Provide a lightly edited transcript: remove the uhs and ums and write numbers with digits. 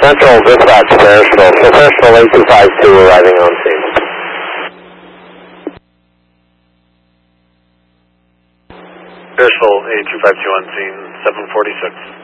Central dispatch, Perishable. So Perishable 8252 arriving on scene. Perishable 8252 on scene, 746.